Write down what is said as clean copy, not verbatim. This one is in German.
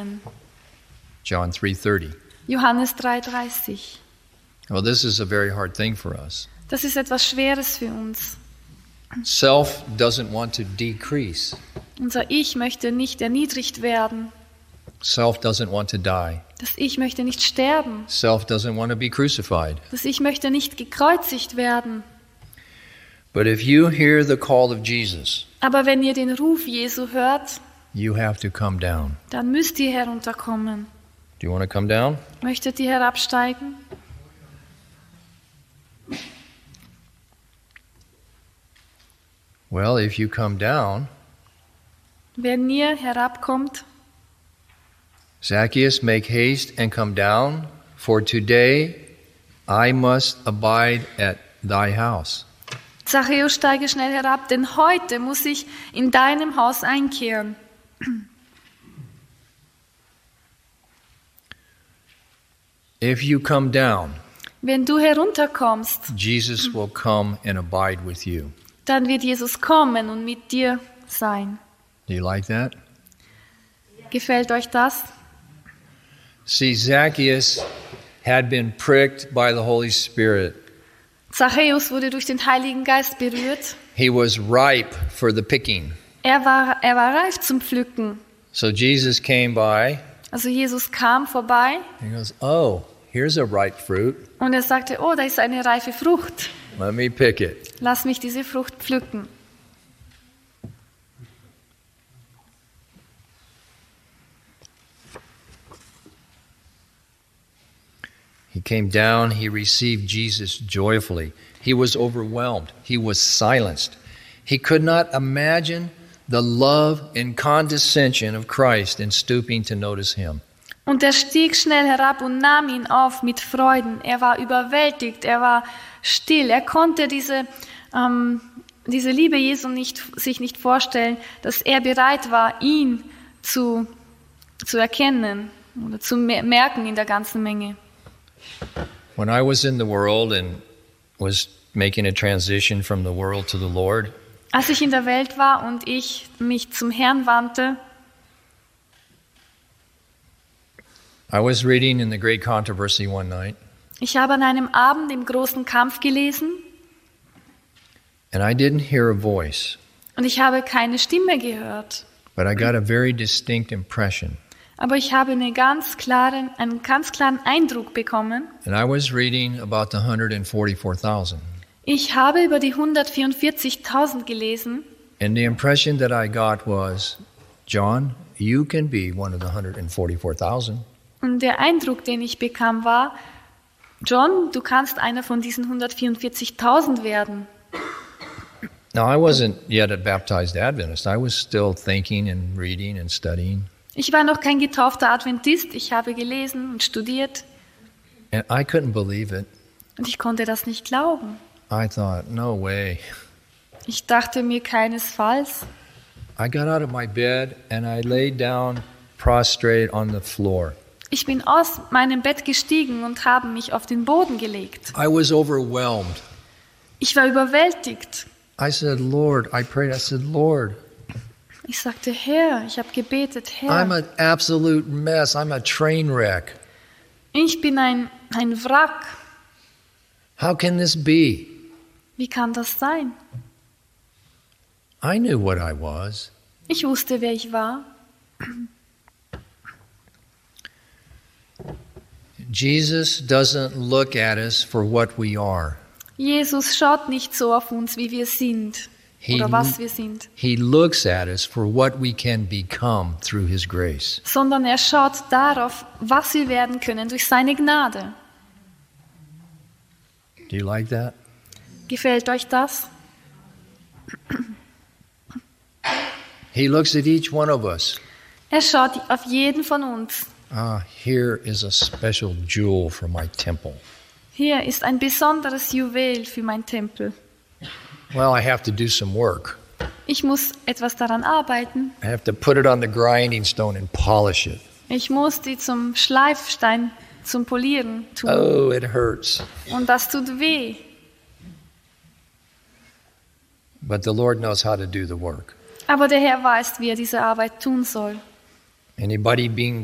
kommen. John 3:30. Johannes 3,30. Well, this is a very hard thing for us. Das ist etwas Schweres für uns. Self doesn't want to decrease. Unser Ich möchte nicht erniedrigt werden. Self doesn't want to die. Das Ich möchte nicht sterben. Self doesn't want to be crucified. Das Ich möchte nicht gekreuzigt werden. But if you hear the call of Jesus, Aber wenn ihr den Ruf Jesu hört, you have to come down. dann müsst ihr herunterkommen. Do you want to come down? Möchtet ihr herabsteigen? Well, if you come down, Wenn ihr herabkommt, Zacchaeus, make haste and come down, for today I must abide at thy house. Zachäus, steige schnell herab, denn heute muss ich in deinem Haus einkehren. If you come down, Wenn du herunterkommst, Jesus will come and abide with you. dann wird Jesus kommen und mit dir sein. Do you like that? Gefällt euch das? See, Zacchaeus had been pricked by the Holy Spirit. Zachäus wurde durch den Heiligen Geist berührt. He was ripe for the picking. Er war reif zum Pflücken. So Jesus came by. Also Jesus kam vorbei He goes, oh, here's a ripe fruit. und er sagte, oh, da ist eine reife Frucht. Let me pick it. Lass mich diese Frucht pflücken. He came down, he received Jesus joyfully. He was overwhelmed. He was silenced. He could not imagine the love and condescension of Christ in stooping to notice him. Und er stieg schnell herab und nahm ihn auf mit Freuden. Er war überwältigt, er war still. Er konnte diese Liebe Jesu sich nicht vorstellen, dass er bereit war, ihn zu erkennen oder zu merken in der ganzen Menge. When I was in the world and was making a transition from the world to the Lord, Als ich in der Welt war und ich mich zum Herrn wandte, I was reading in the Great Controversy one night, ich habe an einem Abend im großen Kampf gelesen and I didn't hear a voice, und ich habe keine Stimme gehört. but I got a very distinct impression. Aber ich habe einen ganz klaren Eindruck bekommen. And I was reading about the 144,000. Ich habe über die 144.000 gelesen. And the impression that I got was, John, you can be one of the 144,000. Und der Eindruck, den ich bekam, war, John, du kannst einer von diesen 144.000 werden. Now, I wasn't yet a baptized Adventist. I was still thinking and reading and studying. Ich war noch kein getaufter Adventist. Ich habe gelesen und studiert. And I couldn't believe it. Und ich konnte das nicht glauben. I thought, no way. Ich dachte mir keinesfalls. I got out of my bed and I laid down prostrate on the floor. Ich bin aus meinem Bett gestiegen und habe mich auf den Boden gelegt. I was overwhelmed. Ich war überwältigt. I said, Lord, I prayed. I said, Lord, Ich sagte, Herr, ich habe gebetet, I'm Herr, an absolute mess. I'm a train wreck. ich bin ein Wrack. How can this be? Wie kann das sein? I knew what I was. Ich wusste, wer ich war. Jesus doesn't look at us for what we are. Jesus schaut nicht so auf uns, wie wir sind oder was wir sind, He looks at us for what we can become through His grace. sondern er schaut darauf, was wir werden können durch seine Gnade. Do you like that? Gefällt euch das? He looks at each one of us. Er schaut auf jeden von uns. Here is a special jewel for my temple. Hier ist ein besonderes Juwel für mein Tempel. Well, I have to do some work. Ich muss etwas daran arbeiten. I have to put it on the grinding stone and polish it. Ich muss die zum Schleifstein, zum Polieren tun. Oh, it hurts. Und das tut weh. But the Lord knows how to do the work. Aber der Herr weiß, wie er diese Arbeit tun soll. Anybody being